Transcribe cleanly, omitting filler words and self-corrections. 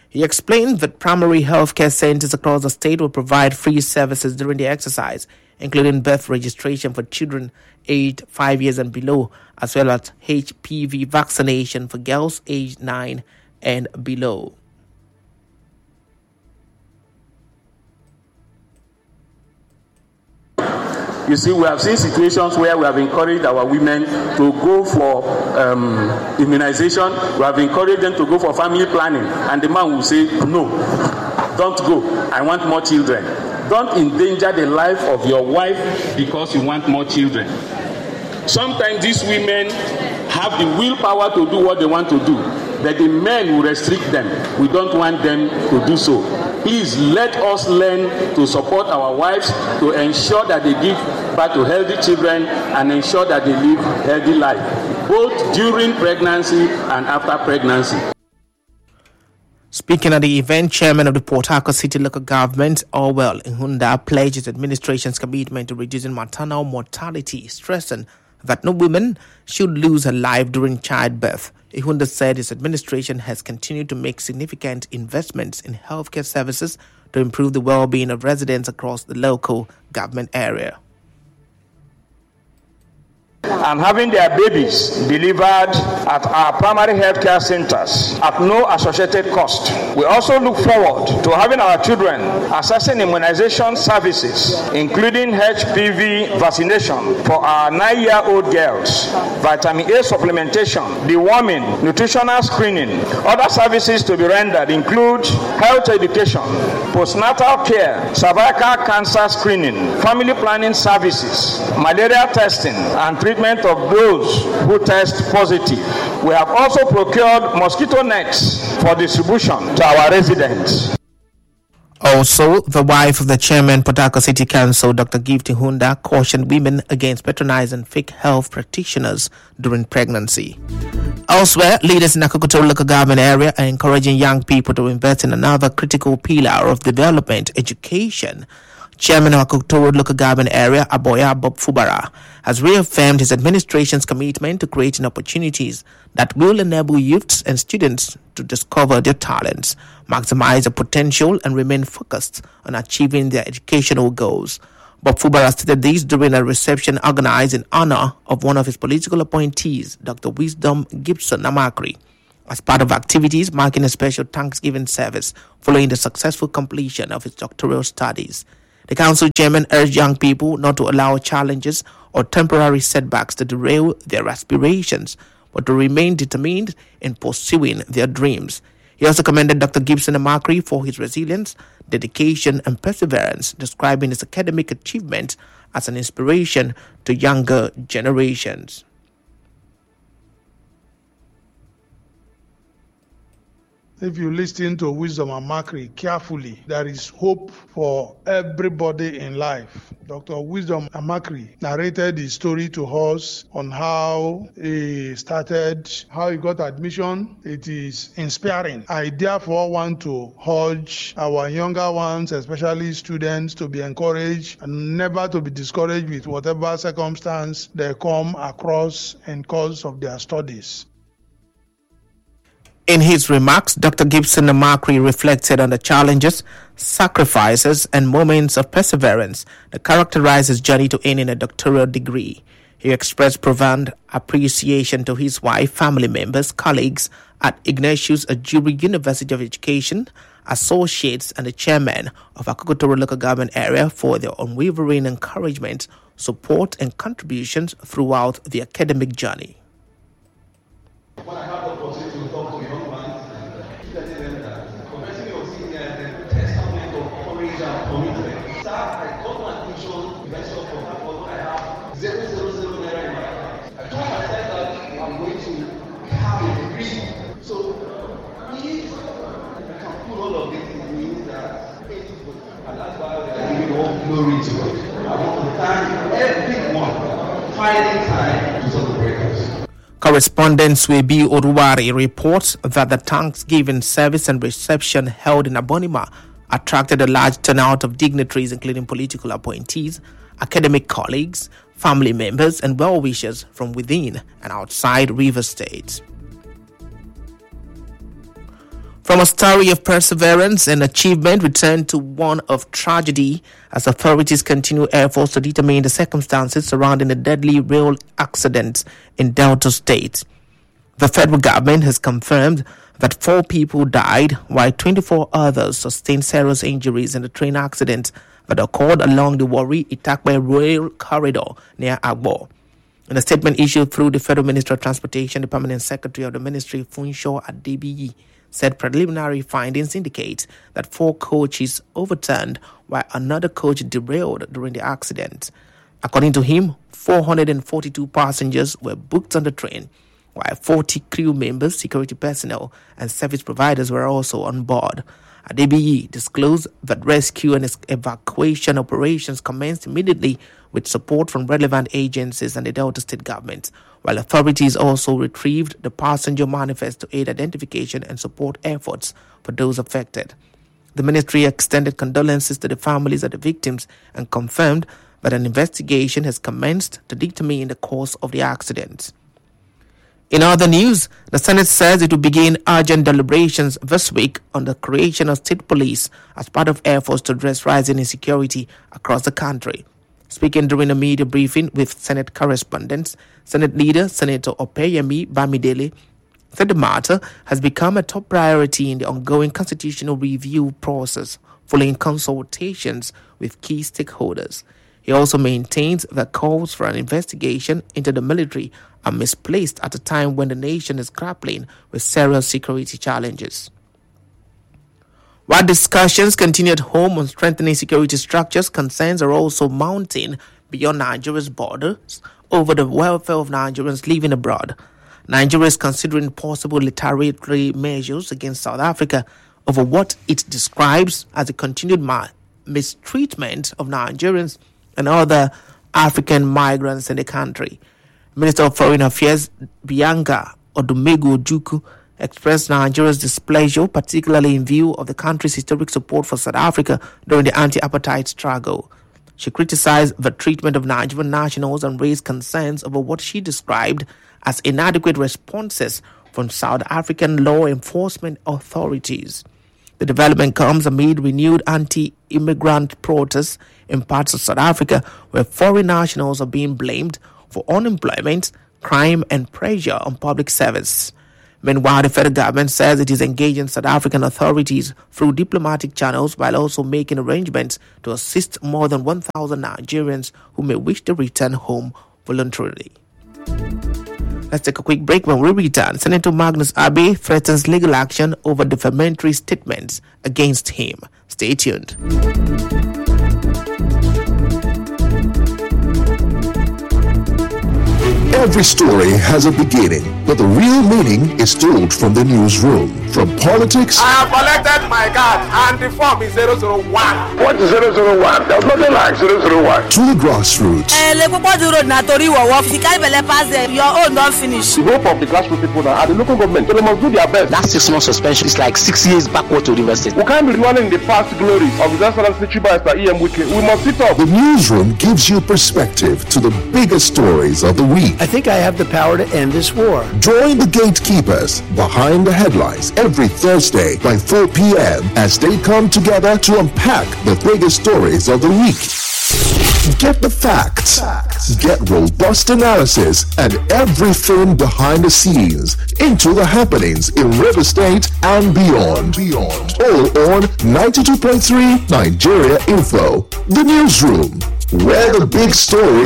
He explained that primary healthcare centers across the state will provide free services during the exercise, including birth registration for children aged 5 years and below, as well as HPV vaccination for girls aged 9 and below. You see, we have seen situations where we have encouraged our women to go for immunization. We have encouraged them to go for family planning. And the man will say, no, don't go. I want more children. Don't endanger the life of your wife because you want more children. Sometimes these women have the willpower to do what they want to do, but the men will restrict them. We don't want them to do so. Please let us learn to support our wives to ensure that they give birth to healthy children and ensure that they live healthy life, both during pregnancy and after pregnancy. Speaking at the event, Chairman of the Port Harcourt City Local Government, Orwell Ihunda, pledged his administration's commitment to reducing maternal mortality, stressing that no woman should lose her life during childbirth. Ihunda said his administration has continued to make significant investments in healthcare services to improve the well-being of residents across the local government area. And having their babies delivered at our primary healthcare centers at no associated cost. We also look forward to having our children accessing immunization services, including HPV vaccination for our 9-year-old girls, vitamin A supplementation, deworming, nutritional screening. Other services to be rendered include health education, postnatal care, cervical cancer screening, family planning services, malaria testing, and treatment of those who test positive. We have also procured mosquito nets for distribution to our residents. Also, the wife of the chairman, Port Harcourt City Council, Dr. Gift Ihunda, cautioned women against patronizing fake health practitioners during pregnancy. Elsewhere, leaders in the Akokotoro local government area are encouraging young people to invest in another critical pillar of development, education. Chairman of Akokotoro local government area, Aboya Bob Fubara, has reaffirmed his administration's commitment to creating opportunities that will enable youths and students to discover their talents, maximize their potential, and remain focused on achieving their educational goals. Bob Fubara stated this during a reception organized in honor of one of his political appointees, Dr. Wisdom Gibson Amakri, as part of activities marking a special Thanksgiving service following the successful completion of his doctoral studies. The council chairman urged young people not to allow challenges or temporary setbacks to derail their aspirations, but to remain determined in pursuing their dreams. He also commended Dr. Gibson Amakri for his resilience, dedication, and perseverance, describing his academic achievements as an inspiration to younger generations. If you listen to Wisdom Amakri carefully, there is hope for everybody in life. Dr. Wisdom Amakri narrated his story to us on how he started, how he got admission. It is inspiring. I therefore want to urge our younger ones, especially students, to be encouraged and never to be discouraged with whatever circumstance they come across in course of their studies. In his remarks, Dr. Gibson Amakri reflected on the challenges, sacrifices, and moments of perseverance that characterize his journey to earning a doctoral degree. He expressed profound appreciation to his wife, family members, colleagues at Ignatius Ajuri University of Education, associates, and the chairman of Akokotoro local government area for their unwavering encouragement, support, and contributions throughout the academic journey. When I have the opportunity to talk to young ones, letting them that conversing of seeing the testament of courage and commitment. Sir, I got my admission, University of Port Harcourt, I have 000 naira in my account. I told myself that I'm going to have a degree. So, if I can put all of this, it means that anybody, and that's why we are giving all glory to it. I want to thank everyone finding time to celebrate us. Correspondent Swebi Oruwari reports that the Thanksgiving service and reception held in Abonima attracted a large turnout of dignitaries, including political appointees, academic colleagues, family members, and well-wishers from within and outside Rivers State. From a story of perseverance and achievement, we turn to one of tragedy as authorities continue efforts to determine the circumstances surrounding a deadly rail accident in Delta State. The federal government has confirmed that 4 people died while 24 others sustained serious injuries in the train accident that occurred along the Warri-Itakpe rail corridor near Agbo. In a statement issued through the Federal Ministry of Transportation, the Permanent Secretary of the Ministry, Funsho Adebiyi, said preliminary findings indicate that 4 coaches overturned while another coach derailed during the accident. According to him, 442 passengers were booked on the train, while 40 crew members, security personnel, and service providers were also on board. Adebiyi disclosed that rescue and evacuation operations commenced immediately with support from relevant agencies and the Delta State government, while authorities also retrieved the passenger manifest to aid identification and support efforts for those affected. The ministry extended condolences to the families of the victims and confirmed that an investigation has commenced to determine the cause of the accident. In other news, the Senate says it will begin urgent deliberations this week on the creation of state police as part of efforts to address rising insecurity across the country. Speaking during a media briefing with Senate correspondents, Senate leader Senator Opeyemi Bamidele said the matter has become a top priority in the ongoing constitutional review process following consultations with key stakeholders. He also maintains that calls for an investigation into the military are misplaced at a time when the nation is grappling with serious security challenges. While discussions continue at home on strengthening security structures, concerns are also mounting beyond Nigeria's borders over the welfare of Nigerians living abroad. Nigeria is considering possible retaliatory measures against South Africa over what it describes as the continued mistreatment of Nigerians and other African migrants in the country. Minister of Foreign Affairs Bianca Odumegu Ojukwu expressed Nigeria's displeasure, particularly in view of the country's historic support for South Africa during the anti-apartheid struggle. She criticized the treatment of Nigerian nationals and raised concerns over what she described as inadequate responses from South African law enforcement authorities. The development comes amid renewed anti-immigrant protests in parts of South Africa where foreign nationals are being blamed for unemployment, crime, and pressure on public service. Meanwhile, the federal government says it is engaging South African authorities through diplomatic channels while also making arrangements to assist more than 1,000 Nigerians who may wish to return home voluntarily. Let's take a quick break. When we return, Senator Magnus Abe threatens legal action over defamatory statements against him. Stay tuned. Every story has a beginning, but the real meaning is told from the newsroom. From politics, I have collected my card and the form is 001. What is 001? There's nothing like 001. to the grassroots. Your own don't finish. The hope of the grassroots people now are the local government, so they must do their best. That 6 month suspension is like 6 years backward to the university. We can't be running the past glories of His Excellency Chiba Esther E.M. Wike. We must sit up. The newsroom gives you perspective to the biggest stories of the week. I think I have the power to end this war. Join the gatekeepers behind the headlines every Thursday by 4 p.m. as they come together to unpack the biggest stories of the week. Get the facts, get robust analysis, and everything behind the scenes into the happenings in River State and beyond. All on 92.3 Nigeria Info, the newsroom, where the big stories